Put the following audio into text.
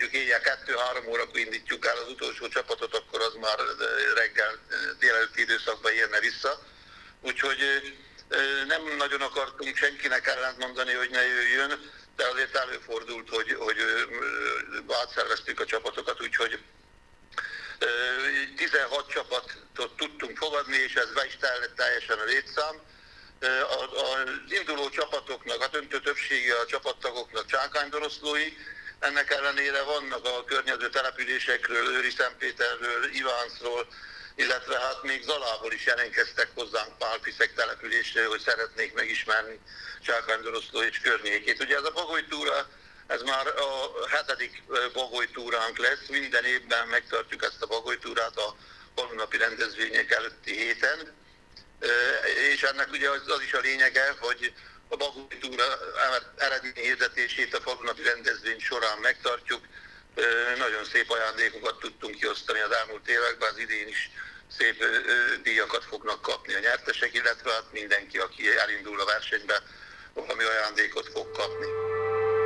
mondjuk éjjel 2-3 órakor indítjuk el az utolsó csapatot, akkor az már reggel délelőtti időszakban érne vissza. Úgyhogy nem nagyon akartunk senkinek ellent mondani, hogy ne jöjjön, de azért előfordult, hogy átszerveztük a csapatokat, úgyhogy 16 csapatot tudtunk fogadni, és ez be is tellett teljesen a létszám. Az induló csapatoknak, a döntő többsége a csapattagoknak csákánydoroszlói, ennek ellenére vannak a környező településekről, Őri-Szentpéterről, Ivánszról, illetve hát még Zalából is jelentkeztek hozzánk Pálfiszek településről, hogy szeretnék megismerni Csákánydoroszló és környékét. Ugye ez a Bagoly-túra, ez már a 7. Bagoly-túránk lesz, minden évben megtartjuk ezt a Bagoly-túrát a falunapi rendezvények előtti héten, és ennek ugye az is a lényege, hogy a Bagoly-túra eredményhirdetését a falunapi rendezvény során megtartjuk. Nagyon szép ajándékokat tudtunk kiosztani az elmúlt években, az idén is szép díjakat fognak kapni a nyertesek, illetve hát mindenki, aki elindul a versenybe, valami ajándékot fog kapni.